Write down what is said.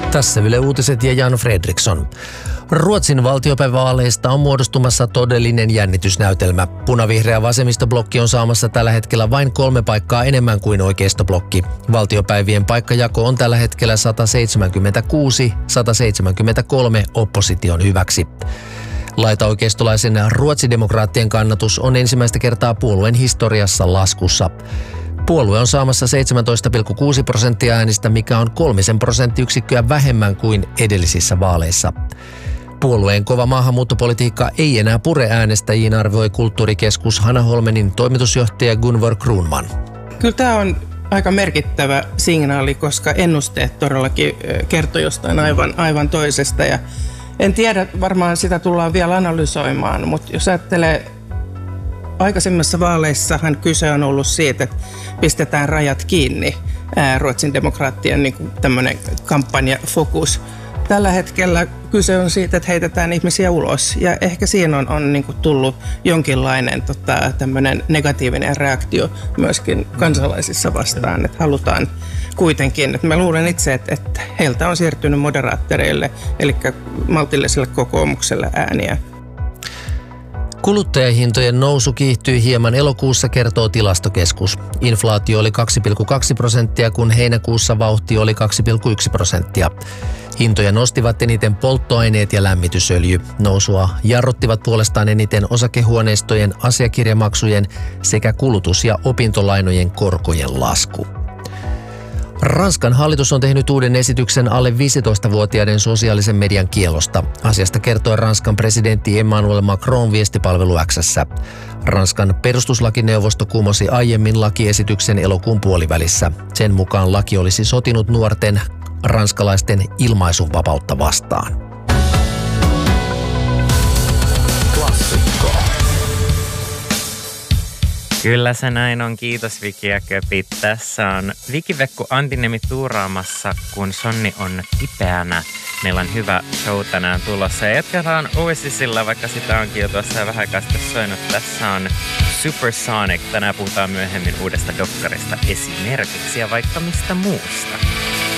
Tässä Yle Uutiset ja Jan Fredriksson. Ruotsin valtiopäivävaaleista on muodostumassa todellinen jännitysnäytelmä. Punavihreä vasemmistoblokki on saamassa tällä hetkellä vain 3 paikkaa enemmän kuin oikeistoblokki. Valtiopäivien paikkajako on tällä hetkellä 176-173 opposition hyväksi. Laitaoikeistolaisen ruotsidemokraattien kannatus on ensimmäistä kertaa puolueen historiassa laskussa. Puolue on saamassa 17,6% äänistä, mikä on 3 prosenttiyksikköä vähemmän kuin edellisissä vaaleissa. Puolueen kova maahanmuuttopolitiikka ei enää pure äänestäjiin, arvioi kulttuurikeskus Hanna Holmenin toimitusjohtaja Gunvor Kruunman. Kyllä tämä on aika merkittävä signaali, koska ennusteet todellakin kertoo jostain aivan toisesta. Ja en tiedä, varmaan sitä tullaan vielä analysoimaan, mutta jos ajattelee, aikaisemmissa vaaleissahan kyse on ollut siitä, että pistetään rajat kiinni, Ruotsin demokraattien niin tämmöinen kampanjafokus. Tällä hetkellä kyse on siitä, että heitetään ihmisiä ulos ja ehkä siinä on niin kuin tullut jonkinlainen tämmöinen negatiivinen reaktio myöskin kansalaisissa vastaan, että halutaan kuitenkin, että mä luulen itse, että heiltä on siirtynyt moderaattoreille, eli maltilliselle kokoomukselle ääniä. Kuluttajahintojen nousu kiihtyi hieman elokuussa, kertoo Tilastokeskus. Inflaatio oli 2,2%, kun heinäkuussa vauhti oli 2,1%. Hintoja nostivat eniten polttoaineet ja lämmitysöljy. Nousua jarruttivat puolestaan eniten osakehuoneistojen, asiakirjamaksujen sekä kulutus- ja opintolainojen korkojen lasku. Ranskan hallitus on tehnyt uuden esityksen alle 15-vuotiaiden sosiaalisen median kiellosta. Asiasta kertoi Ranskan presidentti Emmanuel Macron viestipalvelu X:ssä. Ranskan perustuslakineuvosto kumosi aiemmin lakiesityksen elokuun puolivälissä. Sen mukaan laki olisi sotinut nuorten ranskalaisten ilmaisunvapautta vastaan. Kyllä se näin on. Kiitos Viki ja Köpi. Tässä on Viki-Vekku Antinemi tuuraamassa, kun Sonni on kipeänä. Meillä on hyvä show tänään tulossa. Ja jatketaan Oasisilla, vaikka sitä onkin jo tuossa vähän aikaa sitten soinut. Tässä on Supersonic. Tänään puhutaan myöhemmin uudesta dokkarista esimerkiksi ja vaikka mistä muusta.